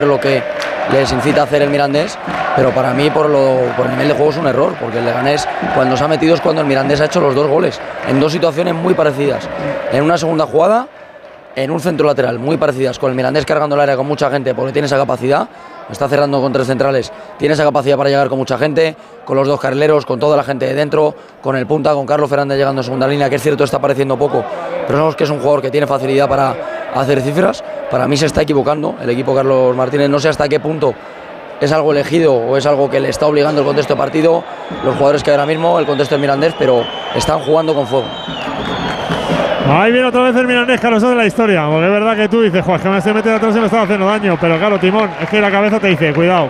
lo que les incita a hacer el Mirandés, pero para mí por el nivel de juego es un error, porque el Leganés cuando se ha metido es cuando el Mirandés ha hecho los 2 goles, en 2 situaciones muy parecidas, en una segunda jugada, en un centro lateral, muy parecidas, con el Mirandés cargando el área con mucha gente, porque tiene esa capacidad, está cerrando con 3 centrales, tiene esa capacidad para llegar con mucha gente, con los 2 carrileros, con toda la gente de dentro, con el punta, con Carlos Fernández llegando en segunda línea, que es cierto está apareciendo poco, pero sabemos que es un jugador que tiene facilidad para hacer cifras. Para mí se está equivocando el equipo Carlos Martínez, no sé hasta qué punto es algo elegido o es algo que le está obligando el contexto de partido, los jugadores que hay ahora mismo, el contexto del Mirandés, pero están jugando con fuego. Ahí viene otra vez el Mirandés, Carlos, de la historia, porque es verdad que tú dices, Juan, que me estoy metiendo atrás y me está haciendo daño, pero claro, Timón, es que la cabeza te dice, cuidado.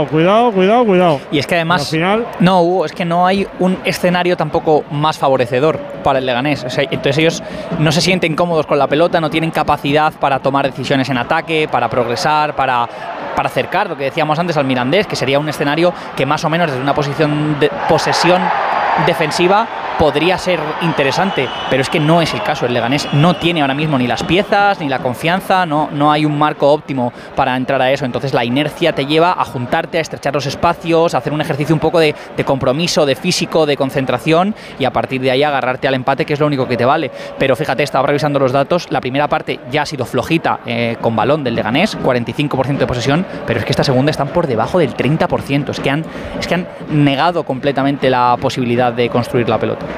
Y es que además, al final, no, Hugo, es que no hay un escenario tampoco más favorecedor para el Leganés. O sea, entonces ellos no se sienten cómodos con la pelota, no tienen capacidad para tomar decisiones en ataque, para progresar, para acercar, lo que decíamos antes, al Mirandés, que sería un escenario que más o menos desde una posición de posesión defensiva podría ser interesante, pero es que no es el caso. El Leganés no tiene ahora mismo ni las piezas ni la confianza, no hay un marco óptimo para entrar a eso, entonces la inercia te lleva a juntarte, a estrechar los espacios, a hacer un ejercicio un poco de compromiso, de físico, de concentración, y a partir de ahí agarrarte al empate, que es lo único que te vale. Pero fíjate, estaba revisando los datos, la primera parte ya ha sido flojita con balón del Leganés, 45% de posesión, pero es que esta segunda están por debajo del 30%, es que han negado completamente la posibilidad de construir la pelota.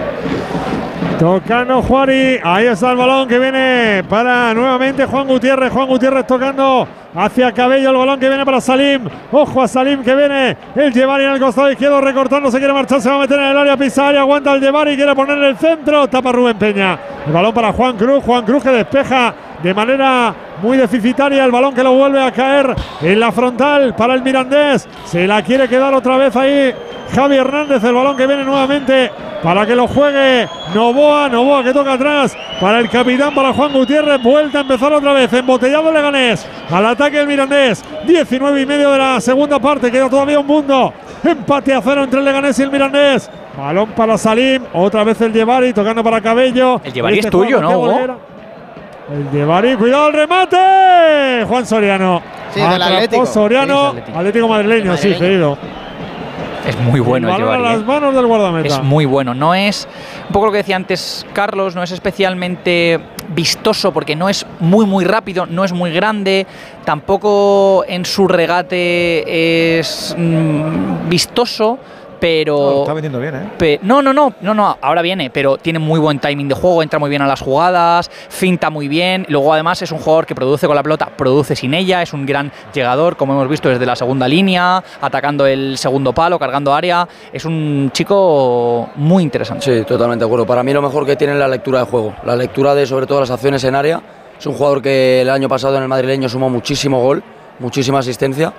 Tocando Juari, ahí está el balón que viene para nuevamente Juan Gutiérrez tocando hacia Cabello, el balón que viene para Salim, ojo a Salim que viene, el Yevari en el costado izquierdo recortando, se quiere marchar, se va a meter en el área, pisa área, aguanta el Yevari, quiere poner en el centro, tapa Rubén Peña, el balón para Juan Cruz que despeja de manera muy deficitaria, el balón que lo vuelve a caer en la frontal para el Mirandés, se la quiere quedar otra vez ahí Javi Hernández, el balón que viene nuevamente para que lo juegue Novoa que toca atrás para el capitán, para Juan Gutiérrez, vuelta a empezar otra vez, embotellado el Leganés, al ataque del Mirandés, 19 y medio de la segunda parte, queda todavía un mundo, empate a 0 entre el Leganés y el Mirandés, balón para Salim, otra vez el Yevari tocando para Cabello, el Yevari es tuyo, ¿no, Hugo? El Yevari, cuidado el remate, Juan Soriano, sí, del Atlético, Soriano, sí, Atlético madrileño, sí, cedido. Es muy bueno el Yevari. A las manos del guardameta. Es muy bueno. No es, un poco lo que decía antes Carlos, no es especialmente vistoso porque no es muy rápido, no es muy grande, tampoco en su regate es vistoso, pero no, está vendiendo bien, ¿eh? No, ahora viene, pero tiene muy buen timing de juego, entra muy bien a las jugadas, finta muy bien, luego además es un jugador que produce con la pelota, produce sin ella, es un gran llegador, como hemos visto desde la segunda línea, atacando el segundo palo, cargando área, es un chico muy interesante. Sí, totalmente de acuerdo. Para mí lo mejor que tiene es la lectura de juego, la lectura de sobre todo las acciones en área. Es un jugador que el año pasado en el madrileño sumó muchísimo gol, muchísima asistencia.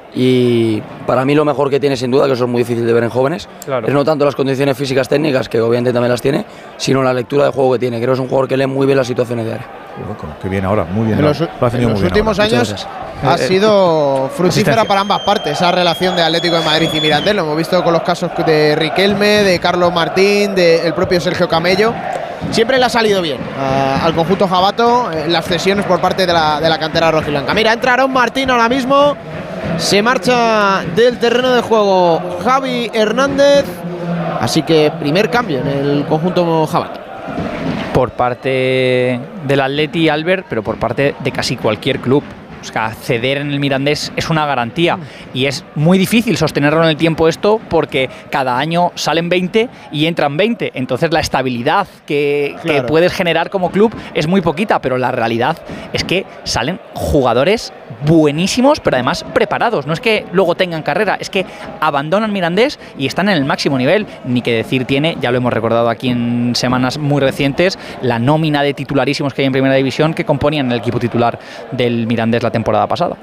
Y para mí lo mejor que tiene sin duda, que eso es muy difícil de ver en jóvenes, claro, es no tanto las condiciones físicas técnicas, que obviamente también las tiene, sino la lectura de juego que tiene. Creo que es un jugador que lee muy bien las situaciones de área. Qué bien ahora, muy bien. En los últimos años ha sido fructífera para ambas partes esa relación de Atlético de Madrid y Mirandés. Lo hemos visto con los casos de Riquelme, de Carlos Martín, del propio Sergio Camello. Siempre le ha salido bien al conjunto jabato las cesiones por parte de la cantera rojiblanca. Mira, entra Aaron Martín ahora mismo. Se marcha del terreno de juego Javi Hernández. Así que primer cambio en el conjunto jabato. Por parte del Atleti, Albert, pero por parte de casi cualquier club. O sea, ceder en el Mirandés es una garantía y es muy difícil sostenerlo en el tiempo esto porque cada año salen 20 y entran 20. Entonces la estabilidad que puedes generar como club es muy poquita, pero la realidad es que salen jugadores buenísimos, pero además preparados. No es que luego tengan carrera, es que abandonan Mirandés y están en el máximo nivel. Ni que decir tiene, ya lo hemos recordado aquí en semanas muy recientes, la nómina de titularísimos que hay en Primera División que componían el equipo titular del Mirandés la temporada pasada.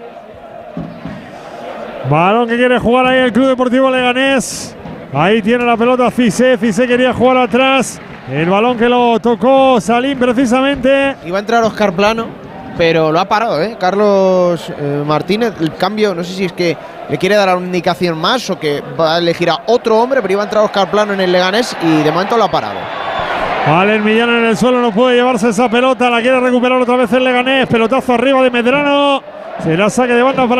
Balón que quiere jugar ahí el Club Deportivo Leganés. Ahí tiene la pelota Cissé quería jugar atrás. El balón que lo tocó Salim precisamente. Iba a entrar Óscar Plano, pero lo ha parado, Carlos Martínez. El cambio, no sé si es que le quiere dar una indicación más o que va a elegir a otro hombre, pero iba a entrar Óscar Plano en el Leganés y de momento lo ha parado. Vale, el Millán en el suelo, no puede llevarse esa pelota, la quiere recuperar otra vez el Leganés, pelotazo arriba de Medrano, Será saque de banda para